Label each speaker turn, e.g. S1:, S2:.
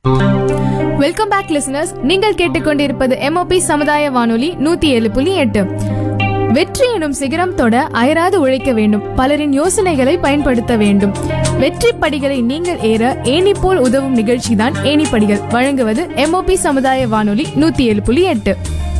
S1: Welcome back listeners. நீங்கள் கேட்டுக்கொண்டிருப்பது MOP சமுதாய வானொலி 107.8. வெற்றி எனும் சிகரம் தொட அயராது உழைக்க வேண்டும். பலரின் யோசனைகளை பயன்படுத்த வேண்டும். வெற்றி படிகளை நீங்கள் ஏற ஏணி போல் உதவும் நிகழ்ச்சிதான் ஏணிப்படிகள். வழங்குவது MOP சமுதாய வானொலி 107.8.